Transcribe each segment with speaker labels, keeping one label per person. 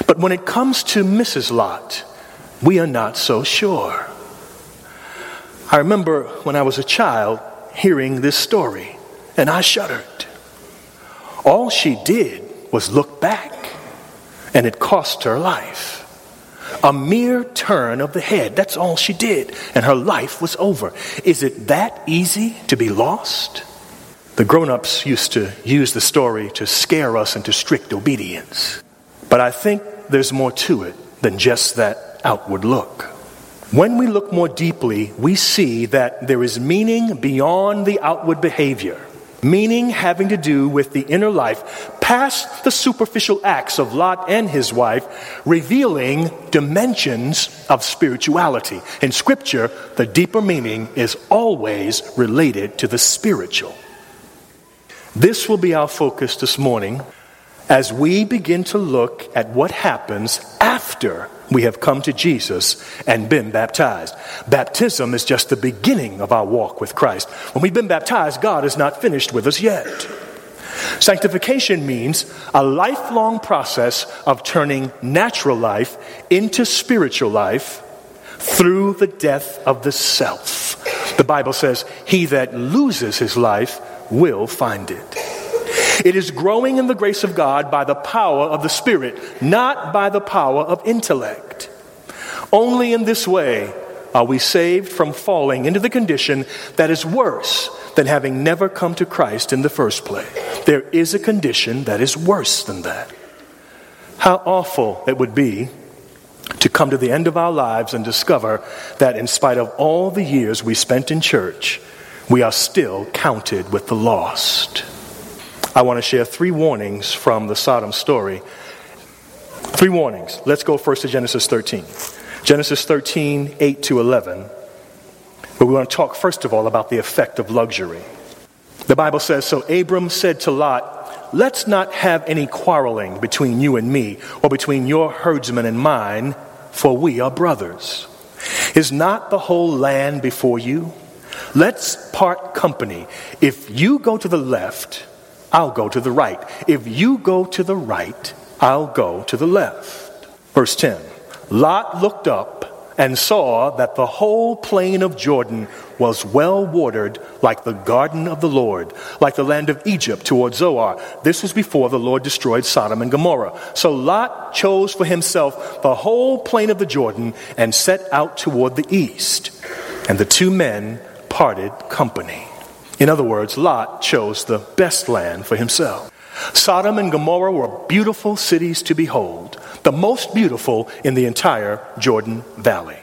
Speaker 1: But when it comes to Mrs. Lot, we are not so sure. I remember when I was a child hearing this story, and I shuddered. All she did was look back, and it cost her life. A mere turn of the head, that's all she did, and her life was over. Is it that easy to be lost? The grown-ups used to use the story to scare us into strict obedience. But I think there's more to it than just that outward look. When we look more deeply, we see that there is meaning beyond the outward behavior. Meaning having to do with the inner life, past the superficial acts of Lot and his wife, revealing dimensions of spirituality. In Scripture, the deeper meaning is always related to the spiritual. This will be our focus this morning as we begin to look at what happens after we have come to Jesus and been baptized. Baptism is just the beginning of our walk with Christ. When we've been baptized, God is not finished with us yet. Sanctification means a lifelong process of turning natural life into spiritual life through the death of the self. The Bible says, "He that loses his life will find it." It is growing in the grace of God by the power of the Spirit, not by the power of intellect. Only in this way are we saved from falling into the condition that is worse than having never come to Christ in the first place. There is a condition that is worse than that. How awful it would be to come to the end of our lives and discover that in spite of all the years we spent in church, we are still counted with the lost. I want to share 3 warnings from the Sodom story. 3 warnings. Let's go first to Genesis 13. Genesis 13, 8 to 11. But we want to talk first of all about the effect of luxury. The Bible says, "So Abram said to Lot, 'Let's not have any quarreling between you and me, or between your herdsmen and mine, for we are brothers. Is not the whole land before you? Let's part company. If you go to the left, I'll go to the right. If you go to the right, I'll go to the left.'" Verse 10. Lot looked up and saw that the whole plain of Jordan was well watered like the garden of the Lord, like the land of Egypt toward Zoar. This was before the Lord destroyed Sodom and Gomorrah. So Lot chose for himself the whole plain of the Jordan and set out toward the east. And the 2 men parted company. In other words, Lot chose the best land for himself. Sodom and Gomorrah were beautiful cities to behold, the most beautiful in the entire Jordan Valley.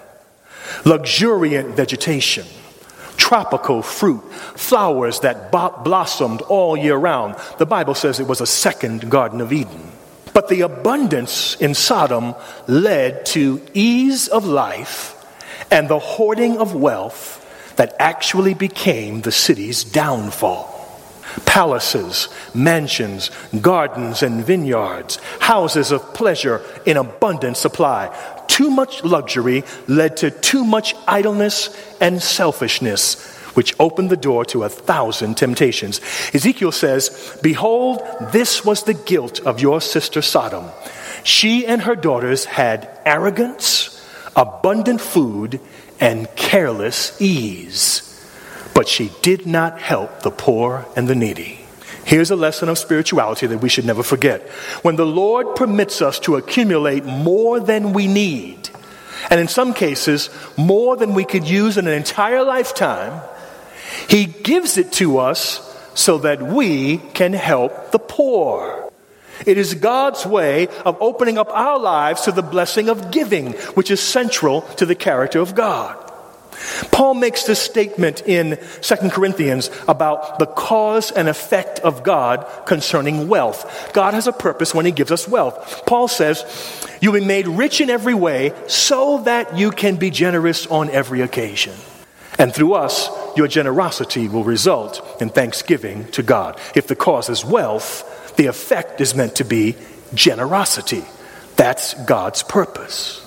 Speaker 1: Luxuriant vegetation, tropical fruit, flowers that blossomed all year round. The Bible says it was a second Garden of Eden. But the abundance in Sodom led to ease of life and the hoarding of wealth that actually became the city's downfall. Palaces, mansions, gardens and vineyards, houses of pleasure in abundant supply. Too much luxury led to too much idleness and selfishness, which opened the door to 1,000 temptations. Ezekiel says, "Behold, this was the guilt of your sister Sodom. She and her daughters had arrogance, abundant food, and careless ease. But she did not help the poor and the needy." Here's a lesson of spirituality that we should never forget. When the Lord permits us to accumulate more than we need, and in some cases more than we could use in an entire lifetime, He gives it to us so that we can help the poor. It is God's way of opening up our lives to the blessing of giving, which is central to the character of God. Paul makes this statement in 2 Corinthians about the cause and effect of God concerning wealth. God has a purpose when He gives us wealth. Paul says, "You'll be made rich in every way so that you can be generous on every occasion. And through us, your generosity will result in thanksgiving to God." If the cause is wealth, the effect is meant to be generosity. That's God's purpose.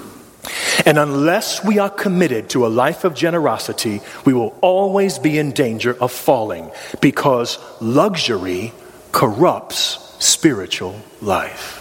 Speaker 1: And unless we are committed to a life of generosity, we will always be in danger of falling, because luxury corrupts spiritual life.